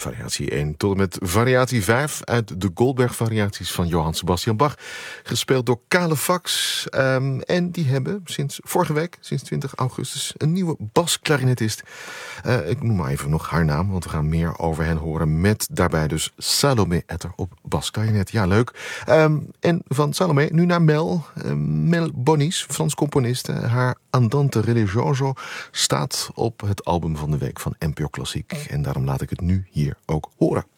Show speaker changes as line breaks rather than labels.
variatie 1 tot en met variatie 5 uit de Goldberg-variaties van Johann Sebastian Bach. Gespeeld door Kale Fax. En die hebben sinds vorige week, sinds 20 augustus, een nieuwe basklarinetist. Ik noem maar even nog haar naam, want we gaan meer over hen horen. Met daarbij dus Salomé Etter op basklarinet. Ja, leuk. En van Salomé nu naar Mel. Mel Bonis, Frans componist. Haar Andante Religioso staat op het album van de week van NPO Klassiek. En daarom laat ik het nu hier ook horen.